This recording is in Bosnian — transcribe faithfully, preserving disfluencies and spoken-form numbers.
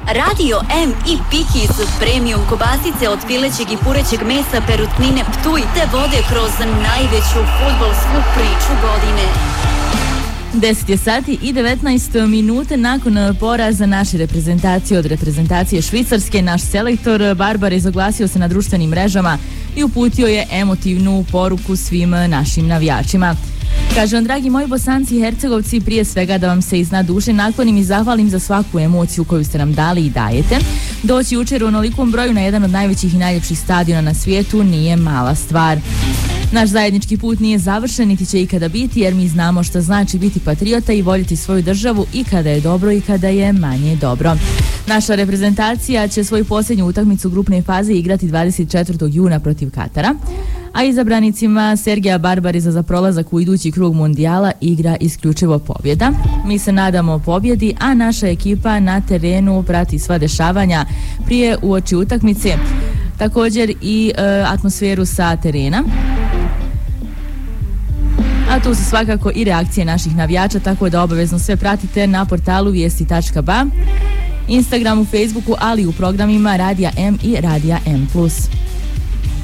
Radio M i Piki su premium kobasice od pilećeg i purećeg mesa Perutnine Ptuj te vode kroz najveću fudbalsku priču godine. deset je sati i devetnaest minute nakon poraza naše reprezentacije od reprezentacije Švicarske. Naš selektor Barbarez oglasio se na društvenim mrežama i uputio je emotivnu poruku svim našim navijačima. Kaže on, dragi moji Bosanci i Hercegovci, prije svega da vam se iz dna duše naklonim i zahvalim za svaku emociju koju ste nam dali i dajete. Doći jučer u onolikom broju na jedan od najvećih i najljepših stadiona na svijetu nije mala stvar. Naš zajednički put nije završen, niti će ikada biti, jer mi znamo šta znači biti patriota i voljeti svoju državu i kada je dobro i kada je manje dobro. Naša reprezentacija će svoju posljednju utakmicu grupne faze igrati dvadeset četvrtog juna protiv Katara, a izabranicima Sergeja Barbareza za prolazak u idući krug mundijala igra isključivo pobjeda. Mi se nadamo pobjedi, a naša ekipa na terenu prati sva dešavanja prije uoči utakmice, također i e, atmosferu sa terena. A tu su svakako i reakcije naših navijača, tako da obavezno sve pratite na portalu vijesti tačka ba, Instagramu, Facebooku, ali i u programima Radija M i Radija M plus.